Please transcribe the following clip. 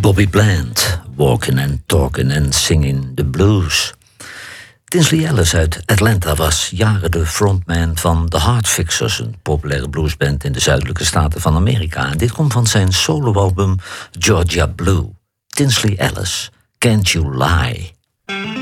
Bobby Bland, walking and talking and singing the blues. Tinsley Ellis uit Atlanta was jaren de frontman van The Heartfixers, een populaire bluesband in de zuidelijke staten van Amerika. En dit komt van zijn soloalbum Georgia Blue. Tinsley Ellis, Can't You Lie?